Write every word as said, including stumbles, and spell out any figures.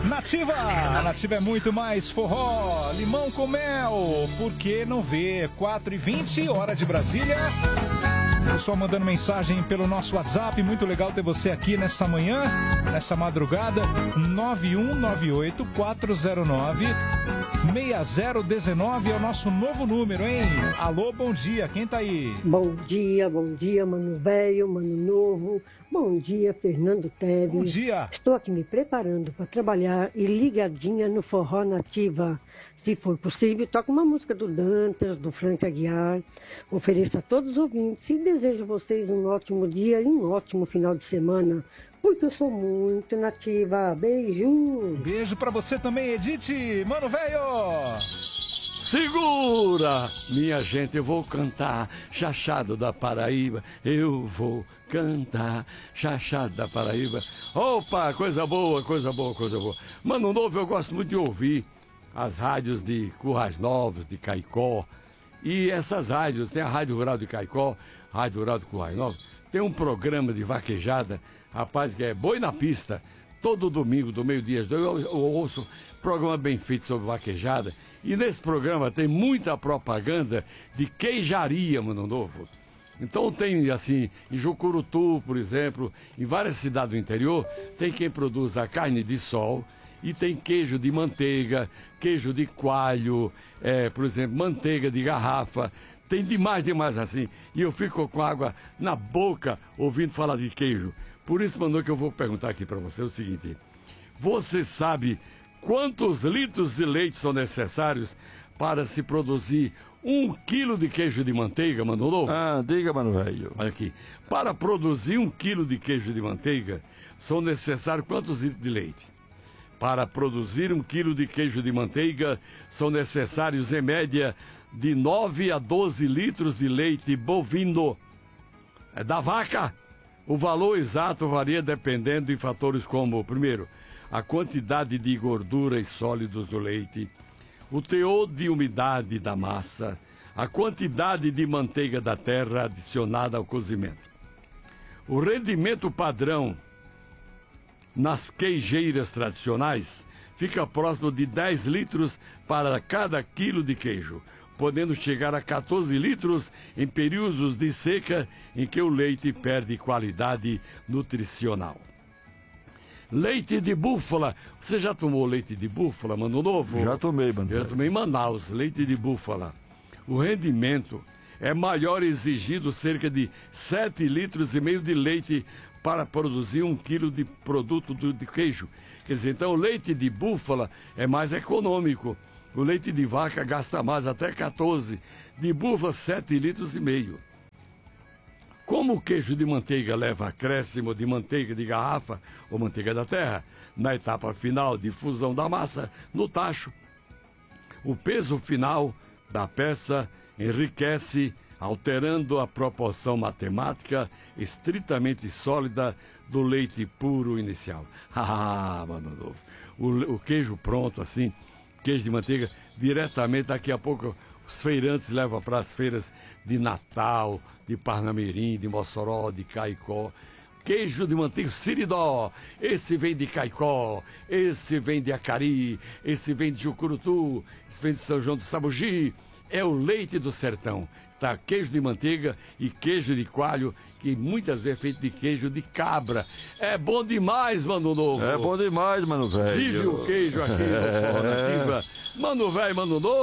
Nativa! A Nativa é muito mais forró, limão com mel, por que não ver? quatro e vinte, hora de Brasília. Pessoal mandando mensagem pelo nosso WhatsApp, muito legal ter você aqui nessa manhã, nessa madrugada. Nove um nove oito quatro zero nove seis zero um nove é o nosso novo número, hein? Alô, bom dia, quem tá aí? Bom dia, bom dia, mano velho, mano novo. Bom dia, Fernando Teves. Bom dia. Estou aqui me preparando para trabalhar e ligadinha no Forró Nativa. Se for possível, toque uma música do Dantas, do Frank Aguiar. Ofereço a todos os ouvintes e desejo a vocês um ótimo dia e um ótimo final de semana. Porque eu sou muito nativa. Beijo. Beijo pra você também, Edith. Mano velho. Segura, minha gente, eu vou cantar Chachado da Paraíba, eu vou cantar Chachado da Paraíba. Opa, coisa boa, coisa boa, coisa boa. Mano Novo, eu gosto muito de ouvir as rádios de Currais Novos, de Caicó. E essas rádios, tem a Rádio Rural de Caicó, Rádio Rural de Currais Novos, tem um programa de vaquejada, rapaz, que é Boi na Pista. Todo domingo, do meio-dia às dois, eu, eu ouço programa bem feito sobre vaquejada. E nesse programa tem muita propaganda de queijaria, Mano Novo. Então tem, assim, em Jucurutu, por exemplo, em várias cidades do interior, tem quem produz a carne de sol e tem queijo de manteiga, queijo de coalho, é, por exemplo, manteiga de garrafa. Tem demais, demais assim. E eu fico com água na boca ouvindo falar de queijo. Por isso, Manu, que eu vou perguntar aqui para você o seguinte. Você sabe quantos litros de leite são necessários para se produzir um quilo de queijo de manteiga, Manu? Ah, diga, mano velho. Olha aqui. Para produzir um quilo de queijo de manteiga, são necessários quantos litros de leite? Para produzir um quilo de queijo de manteiga, são necessários, em média, de nove a doze litros de leite bovino. É da vaca. O valor exato varia dependendo de fatores como, primeiro, a quantidade de gordura e sólidos do leite, o teor de umidade da massa, a quantidade de manteiga da terra adicionada ao cozimento. O rendimento padrão nas queijeiras tradicionais fica próximo de dez litros para cada quilo de queijo, podendo chegar a quatorze litros em períodos de seca em que o leite perde qualidade nutricional. Leite de búfala. Você já tomou leite de búfala, Mano Novo? Já tomei, Mano. Já tomei em Manaus, leite de búfala. O rendimento é maior, exigido cerca de sete litros e meio de leite para produzir um quilo de produto de queijo. Quer dizer, então o leite de búfala é mais econômico. O leite de vaca gasta mais, até quatorze. De búfala, sete litros e meio. Como o queijo de manteiga leva acréscimo de manteiga de garrafa ou manteiga da terra, na etapa final de fusão da massa no tacho, o peso final da peça enriquece, alterando a proporção matemática estritamente sólida do leite puro inicial. Ah, Mano Novo. O, o queijo pronto, assim, queijo de manteiga, diretamente, daqui a pouco os feirantes levam para as feiras de Natal, de Parnamirim, de Mossoró, de Caicó. Queijo de manteiga Siridó, esse vem de Caicó, esse vem de Acari, esse vem de Jucurutu, esse vem de São João do Sabugi. É o leite do sertão. Tá, queijo de manteiga e queijo de coalho, que muitas vezes é feito de queijo de cabra. É bom demais, Mano Novo. É bom demais, mano velho. Vive o queijo aqui no Forró Nativa. Mano velho, Mano Novo.